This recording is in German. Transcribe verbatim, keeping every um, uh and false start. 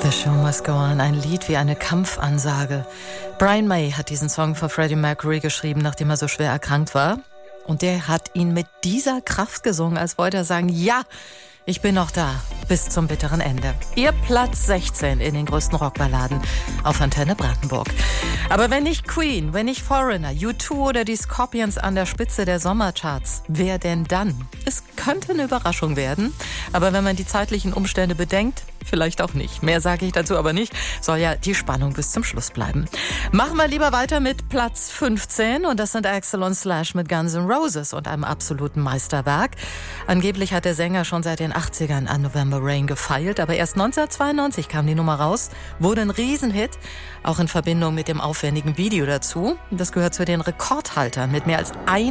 The Show Must Go On, ein Lied wie eine Kampfansage. Brian May hat diesen Song für Freddie Mercury geschrieben, nachdem er so schwer erkrankt war. Und der hat ihn mit dieser Kraft gesungen, als wollte er sagen, ja, ich bin noch da, bis zum bitteren Ende. Ihr Platz sechzehn in den größten Rockballaden auf Antenne Brandenburg. Aber wenn nicht Queen, wenn nicht Foreigner, U zwei oder die Scorpions an der Spitze der Sommercharts, wer denn dann? Es könnte eine Überraschung werden, aber wenn man die zeitlichen Umstände bedenkt, vielleicht auch nicht. Mehr sage ich dazu aber nicht. Soll ja die Spannung bis zum Schluss bleiben. Machen wir lieber weiter mit Platz fünfzehn und das sind Axl und Slash mit Guns N' Roses und einem absoluten Meisterwerk. Angeblich hat der Sänger schon seit den achtzigern an November Rain gefeilt, aber erst neunzehnhundertzweiundneunzig kam die Nummer raus, wurde ein Riesenhit, auch in Verbindung mit dem aufwendigen Video dazu. Das gehört zu den Rekordhaltern mit mehr als